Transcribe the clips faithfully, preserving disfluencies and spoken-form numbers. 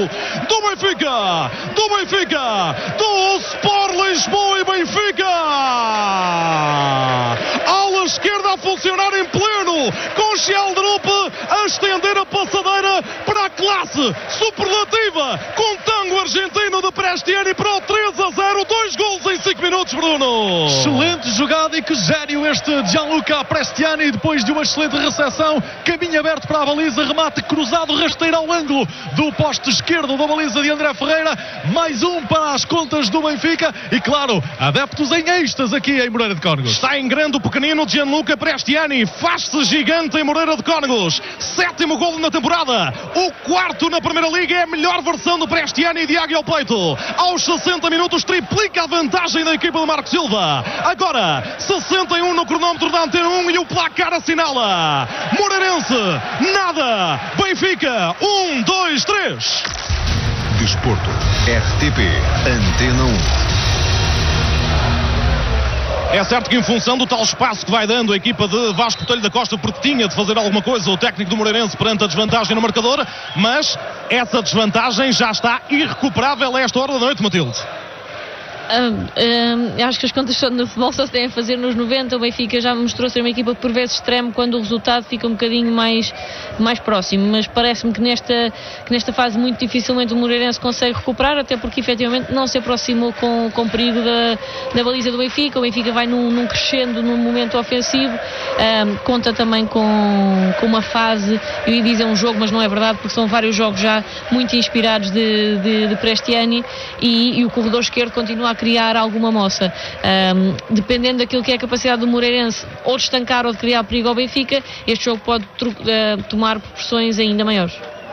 do Benfica, do Benfica, do Sport Lisboa e Benfica. Ala esquerda a funcionar em pleno, com Sheldrup a estender a passadeira para a classe superlativa, com tango argentino de Prestiani para o três a zero, dois gols em cinco minutos, Bruno. Excelente jogada e que gênio este Gianluca Prestiani, depois de uma excelente recepção, caminho aberto para a baliza, remate cruzado, rasteiro ao ângulo do poste esquerdo da baliza de André Ferreira, mais um para as contas do Benfica e claro, adeptos em êxtase aqui em Moreira de Cónegos. Está em grande o pequenino Gianluca Prestiani, faz-se gigante em Moreira de Cónegos, sétimo golo na temporada, o quarto na Primeira Liga, é a melhor versão do Prestiani de águia ao peito. Aos sessenta minutos triplica a vantagem da equipa de Marco Silva. Agora, sessenta e um no cronómetro da Antena um e o placar assinala Moreirense, nada, Benfica, um, dois, três. Desporto, R T P, Antena um. É certo que em função do tal espaço que vai dando a equipa de Vasco Botelho da Costa, porque tinha de fazer alguma coisa o técnico do Moreirense perante a desvantagem no marcador, mas essa desvantagem já está irrecuperável a esta hora da noite, Matilde. Um, um, acho que as contas no futebol só se têm a fazer nos noventa. O Benfica já mostrou ser uma equipa que por vezes extreme quando o resultado fica um bocadinho mais, mais próximo, mas parece-me que nesta, que nesta fase muito dificilmente o Moreirense consegue recuperar, até porque efetivamente não se aproximou com, com perigo da, da baliza do Benfica. O Benfica vai num, num crescendo num momento ofensivo, um, conta também com, com uma fase, eu ia dizer um jogo, mas não é verdade, porque são vários jogos já muito inspirados de, de, de Prestiani, e, e o corredor esquerdo continua a criar alguma moça. Um, dependendo daquilo que é a capacidade do Moreirense ou de estancar ou de criar perigo ao Benfica, este jogo pode uh, tomar proporções ainda maiores.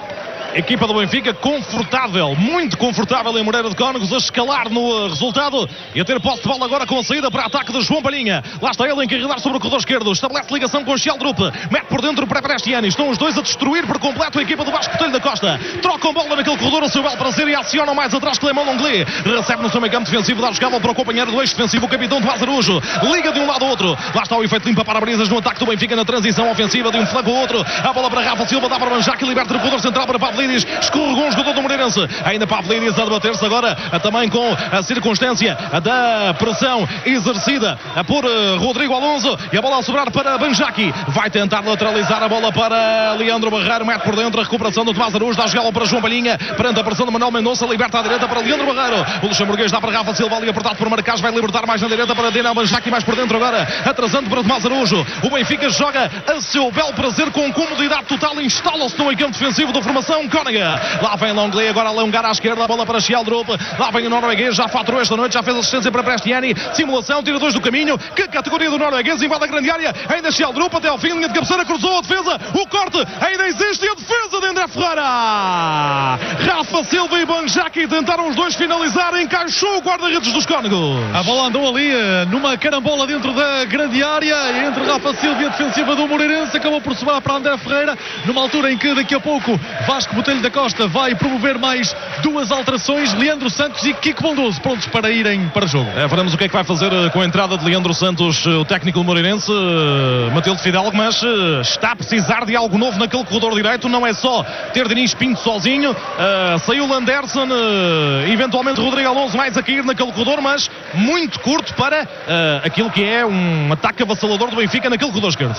Equipa do Benfica confortável, muito confortável em Moreira de Cónegos, a escalar no resultado e a ter posse de bola agora com a saída para ataque de João Palhinha. Lá está ele a encarregar sobre o corredor esquerdo, estabelece ligação com Sheldrup, mete por dentro para Prestiani. Estão os dois a destruir por completo a equipa do Vasco Botelho da Costa. Trocam bola naquele corredor a seu belo prazer e acionam mais atrás Clément Longley. Recebe no seu meio campo defensivo, dá jogada para o companheiro do eixo defensivo, o capitão de Mazarujo. Liga de um lado ao outro. Lá está o efeito limpa para brisas no ataque do Benfica na transição ofensiva de um flanco ao outro. A bola para Rafa Silva, dá para Banjac, liberta no corredor central para Pavlidis. Escorregou um jogador do Moreirense, ainda Pavlidis a debater-se agora também com a circunstância da pressão exercida por Rodrigo Alonso, e a bola a sobrar para Banjac, vai tentar lateralizar a bola para Leandro Barreiro, mete por dentro a recuperação do Tomás Araújo, dá a jogada para João Palhinha, perante a pressão de Manuel Mendonça, liberta à direita para Leandro Barreiro, o luxemburguês dá para Rafa Silva, ali apertado por Marcás, vai libertar mais na direita para Daniel Banjac, mais por dentro agora, atrasando para Tomás Araújo. O Benfica joga a seu belo prazer com comodidade total, instala-se no campo defensivo da formação Cónega. Lá vem Longley agora a alongar à esquerda, a bola para Sheldrup, lá vem o norueguês, já faturou esta noite, já fez assistência para Prestiani, simulação, tira dois do caminho, que categoria do norueguês, invade a grande área, ainda Sheldrup até ao fim, linha de cabeceira, cruzou a defesa, o corte, ainda existe a defesa de André Ferreira. Rafa Silva e Banjac tentaram os dois finalizar, encaixou o guarda-redes dos Cónegos. A bola andou ali numa carambola dentro da grande área, entre Rafa Silva e a defensiva do Moreirense, acabou por sobrar para André Ferreira, numa altura em que daqui a pouco Vasco Botelho da Costa vai promover mais duas alterações, Leandro Santos e Kiko Bondoso prontos para irem para o jogo. É, veremos o que é que vai fazer com a entrada de Leandro Santos, o técnico do Moreirense, Matilde Fidalgo, mas está a precisar de algo novo naquele corredor direito, não é só ter Denis Pinto sozinho, uh, saiu Landerson, uh, eventualmente Rodrigo Alonso mais a cair naquele corredor, mas muito curto para uh, aquilo que é um ataque avassalador do Benfica naquele corredor esquerdo.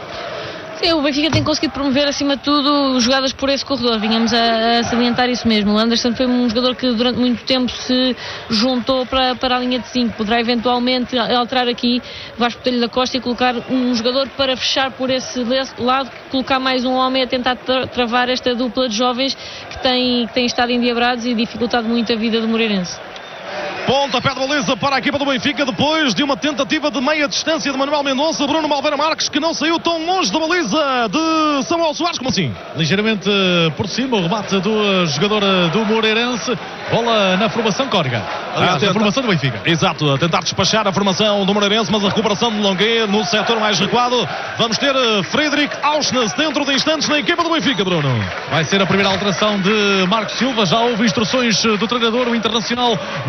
Sim, o Benfica tem conseguido promover acima de tudo jogadas por esse corredor, vinhamos a, a salientar isso mesmo. O Anderson foi um jogador que durante muito tempo se juntou para, para a linha de cinco, poderá eventualmente alterar aqui Vasco Botelho da Costa e colocar um jogador para fechar por esse lado, colocar mais um homem a tentar tra- travar esta dupla de jovens que tem, que tem estado endiabrados e dificultado muito a vida do Moreirense. Pontapé de baliza para a equipa do Benfica depois de uma tentativa de meia distância de Manuel Mendonça. Bruno Malveira Marques, que não saiu tão longe da baliza de Samuel Soares. Como assim? Ligeiramente por cima o remate do jogador do Moreirense, bola na formação Cónega, aliás, ah, tenta... a formação do Benfica. Exato, a tentar despachar a formação do Moreirense, mas a recuperação de Longuet no setor mais recuado. Vamos ter Friedrich Auschnes dentro de instantes na equipa do Benfica, Bruno. Vai ser a primeira alteração de Marcos Silva, já houve instruções do treinador, o internacional norueguês.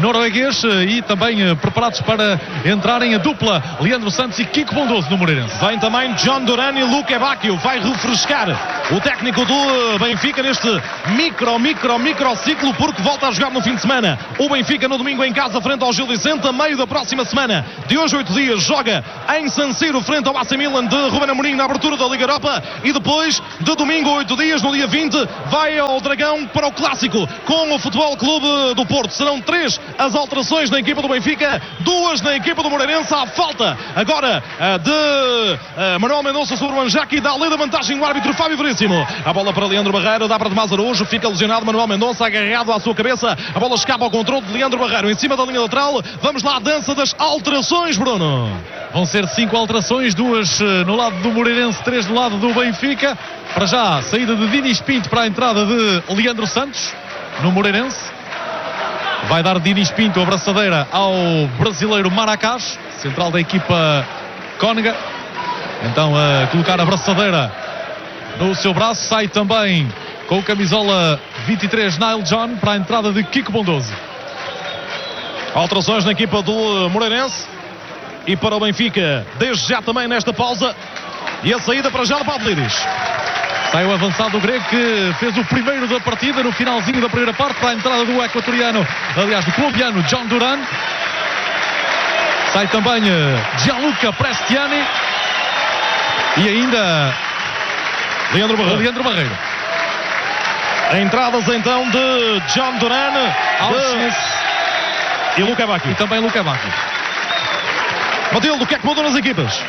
vez e também preparados para entrarem a dupla Leandro Santos e Kiko Bondoso no Moreirense. Vem também John Duran e Luque Bacchio. Vai refrescar o técnico do Benfica neste micro, micro, micro ciclo, porque volta a jogar no fim de semana. O Benfica no domingo em casa frente ao Gil Vicente. A meio da próxima semana, de hoje oito dias, joga em San Siro frente ao A C Milan de Ruben Amorim na abertura da Liga Europa. E depois, de domingo oito dias, no dia vinte, vai ao Dragão para o Clássico com o Futebol Clube do Porto. Serão três as alterações na equipa do Benfica, duas na equipa do Moreirense. À falta agora de Manuel Mendonça sobre o Manjaki. Dá a lei da vantagem o árbitro Fábio Veríssimo. A bola para Leandro Barreiro, dá para Tomás Araújo, fica lesionado Manuel Mendonça, agarrado à sua cabeça. A bola escapa ao controle de Leandro Barreiro em cima da linha lateral. Vamos lá à dança das alterações, Bruno. Vão ser cinco alterações, duas no lado do Moreirense, três do lado do Benfica. Para já, saída de Dinis Pinto para a entrada de Leandro Santos no Moreirense. Vai dar Dinis Pinto a braçadeira ao brasileiro Maracás, central da equipa Cónega. Então a colocar a braçadeira no seu braço. Sai também com camisola vinte e três Nile John para a entrada de Kiko Bondoso. Alterações na equipa do Moreirense e para o Benfica desde já também nesta pausa. E a saída para já do Pavlidis. Sai o avançado grego que fez o primeiro da partida no finalzinho da primeira parte para a entrada do equatoriano, aliás do colombiano John Duran. Sai também Gianluca Prestiani e ainda Leandro Barreiro. Leandro Barreiro. Entradas então de John Duran de... e Luque Bacchio. E também Luque Bacchio. Matilde, o que é que mudou nas equipas?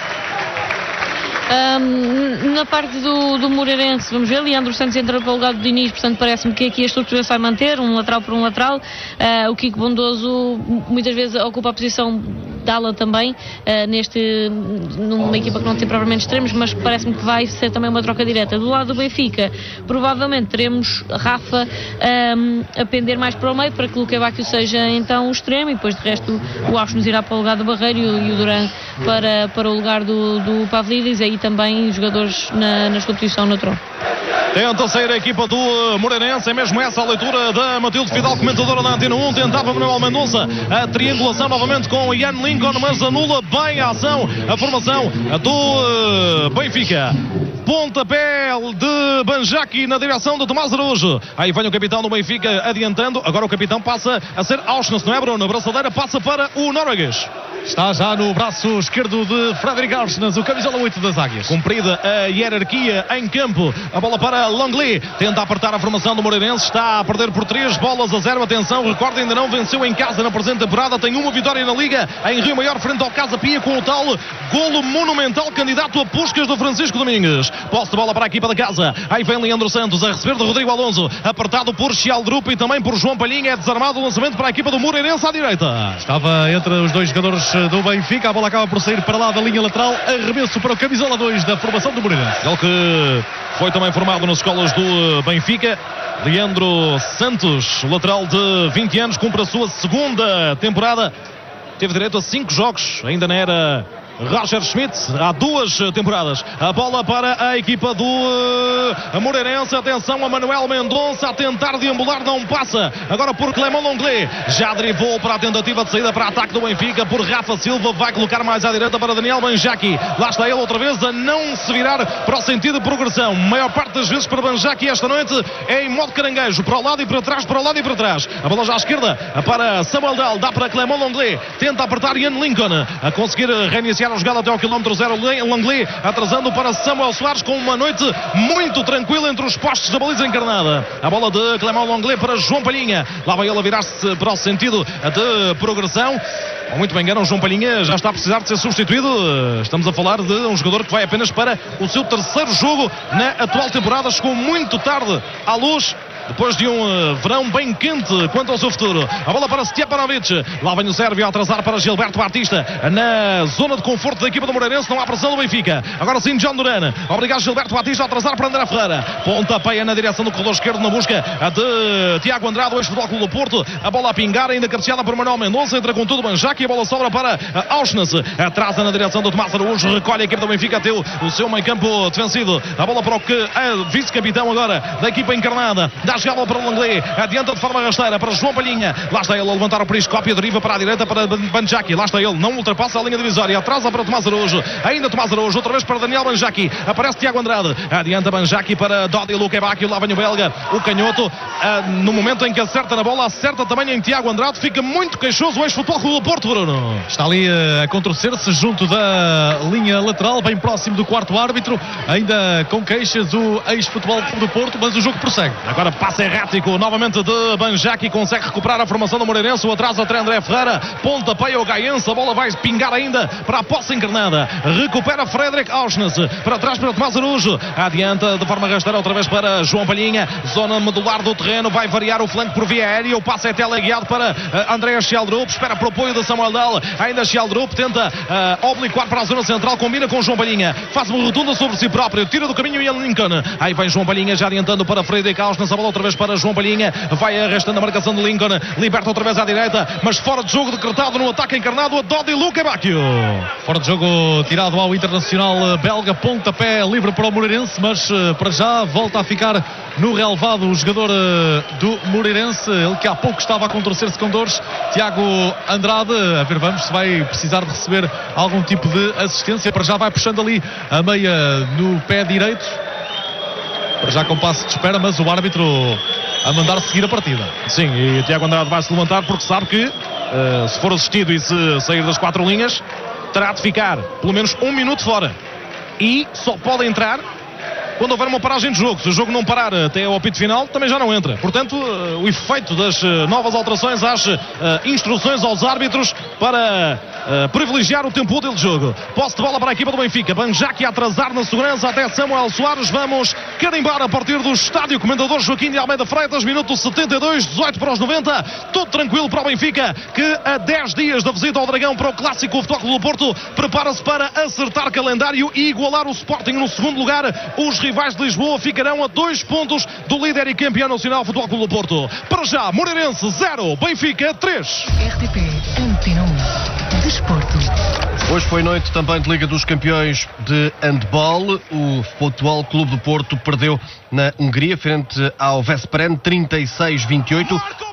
Um, na parte do, do Moreirense, vamos ver, Leandro Santos entra para o lugar do Diniz, portanto parece-me que aqui a estrutura se vai manter, um lateral por um lateral. Uh, o Kiko Bondoso muitas vezes ocupa a posição de ala também, uh, neste, numa equipa que não tem propriamente extremos, mas parece-me que vai ser também uma troca direta. Do lado do Benfica, provavelmente teremos Rafa um, a pender mais para o meio, para que o Luque Bacchio seja então o extremo, e depois de resto o Auschwitz irá para o lugar do Barreiro e o Duran para, para o lugar do, do Pavlidis. Aí também jogadores na, na sua posição natural. Tenta sair a equipa do Moreirense, é mesmo essa a leitura da Matilde Fidal, comentadora da Antena um. Tentava Manuel Mendonça a triangulação novamente com Ian Lincoln, mas anula bem a ação, a formação do Benfica. Pontapé de Banjaki na direção de Tomás Araújo. Aí vem o capitão do Benfica adiantando. Agora o capitão passa a ser Auschwitz, não é, Bruno? A braçadeira passa para o norueguês. Está já no braço esquerdo de Frederic Auschwitz, o camisola oito das Águias. Cumprida a hierarquia em campo. A bola para Longley. Tenta apertar a formação do Moreirense. Está a perder por três bolas a zero. Atenção, recorda, ainda não venceu em casa na presente temporada. Tem uma vitória na Liga em Rio Maior frente ao Casa Pia, com o tal golo monumental, candidato a Puscas do Francisco Domingues. Posse de bola para a equipa da casa. Aí vem Leandro Santos a receber de Rodrigo Alonso. Apertado por Chialdrup e também por João Palhinha. É desarmado o lançamento para a equipa do Moreirense à direita. Estava entre os dois jogadores do Benfica. A bola acaba por sair para lá da linha lateral. Arremesso para o camisola dois da formação do Moreirense. Ele que foi também formado nas escolas do Benfica. Leandro Santos, lateral de vinte anos, cumpre a sua segunda temporada. Teve direito a cinco jogos, ainda não era Roger Schmidt, há duas temporadas. A bola para a equipa do uh, Moreirense. Atenção a Manuel Mendonça a tentar deambular, não passa. Agora por Clément Longley. Já derivou para a tentativa de saída para ataque do Benfica por Rafa Silva. Vai colocar mais à direita para Daniel Banjaki. Lá está ele outra vez a não se virar para o sentido de progressão. A maior parte das vezes para Banjaki esta noite é em modo caranguejo. Para o lado e para trás, para o lado e para trás. A bola já à esquerda para Samuel Dal. Dá para Clément Longley. Tenta apertar Ian Lincoln. A conseguir reiniciar a jogada até ao quilómetro zero. Longley atrasando para Samuel Soares, com uma noite muito tranquila entre os postos da baliza encarnada. A bola de Clément Longley para João Palhinha. Lá vai ele a virar-se para o sentido de progressão. Muito bem, engano, João Palhinha já está a precisar de ser substituído. Estamos a falar de um jogador que vai apenas para o seu terceiro jogo na atual temporada. Chegou muito tarde à luz, depois de um uh, verão bem quente quanto ao seu futuro. A bola para Stjepanovic. Lá vem o Sérvio a atrasar para Gilberto Batista. Na zona de conforto da equipa do Moreirense, não há pressão do Benfica. Agora sim, John Duran. Obrigado Gilberto Batista a atrasar para André Ferreira. Pontapé na direção do corredor esquerdo na busca de Tiago Andrade, o ex-Futebol Clube do Porto. A bola a pingar, ainda cabeceada por Manuel Mendonça. Entra com tudo Banjaki. A bola sobra para Auschwitz. Atrasa na direção do Tomás Araújo. Recolhe a equipa do Benfica até o, o seu meio campo defensivo. A bola para o que é vice-capitão agora da equipa encarnada. Dá chegada para o Langley, adianta de forma rasteira para João Palhinha, lá está ele a levantar o periscópio, deriva para a direita para Banjaki, lá está ele, não ultrapassa a linha divisória, atrasa para Tomás Araújo, ainda Tomás Araújo, outra vez para Daniel Banjaki, aparece Tiago Andrade, adianta Banjaki para Dodi Lukebakio, lá vem o belga, o canhoto, uh, no momento em que acerta na bola, acerta também em Tiago Andrade, fica muito queixoso o ex-Futebol Clube do Porto, Bruno. Está ali uh, a contorcer-se junto da linha lateral, bem próximo do quarto árbitro, ainda com queixas o ex-Futebol Clube do Porto, mas o jogo prossegue. Agora passe errático novamente de Banjaki, consegue recuperar a formação do Moreirense, o atraso até André Ferreira, pontapeia o Gaense, a bola vai pingar ainda para a posse encarnada, recupera Frederic Auschnitz, para trás para Tomás Araújo, adianta de forma rasteira outra vez para João Palhinha, zona medular do terreno, vai variar o flanco por via aérea, o passe é teleguiado para uh, André Sheldrup, espera para o apoio de Samuel Dahl, ainda Sheldrup tenta uh, obliquar para a zona central, combina com João Palhinha, faz uma rotunda sobre si próprio, tira do caminho Ian Lincoln, aí vai João Palhinha já adiantando para Frederic Auschnitz, a bola outra vez para João Palhinha, vai arrastando a marcação de Lincoln, liberta outra vez à direita, mas fora de jogo decretado no ataque encarnado a Dodi Lukebakio. Fora de jogo tirado ao Internacional belga, pontapé livre para o Moreirense, mas uh, para já volta a ficar no relevado o jogador uh, do Moreirense, ele que há pouco estava a contorcer-se com dores, Tiago Andrade, a ver vamos se vai precisar de receber algum tipo de assistência, para já vai puxando ali a meia no pé direito, para já com passo de espera, mas o árbitro a mandar seguir a partida. Sim, e Tiago Andrade vai se levantar porque sabe que uh, se for assistido e se sair das quatro linhas, terá de ficar pelo menos um minuto fora e só pode entrar quando houver uma paragem de jogo. Se o jogo não parar até ao apito final, também já não entra. Portanto, uh, o efeito das uh, novas alterações às uh, instruções aos árbitros para uh, privilegiar o tempo útil de jogo. Posse de bola para a equipa do Benfica. Banjaki a atrasar na segurança até Samuel Soares. Vamos carimbar a partir do estádio Comendador Joaquim de Almeida Freitas. Minuto setenta e dois, dezoito para os noventa. Tudo tranquilo para o Benfica, que a dez dias da visita ao Dragão para o clássico Futebol Clube do Porto prepara-se para acertar calendário e igualar o Sporting no segundo lugar. Os rivais de Lisboa ficarão a dois pontos do líder e campeão nacional Futebol Clube do Porto. Para já, Moreirense zero, Benfica três. R T P Antena um Desporto. Hoje foi noite também de Liga dos Campeões de Handball. O Futebol Clube do Porto perdeu na Hungria frente ao Veszprém trinta e seis a vinte e oito.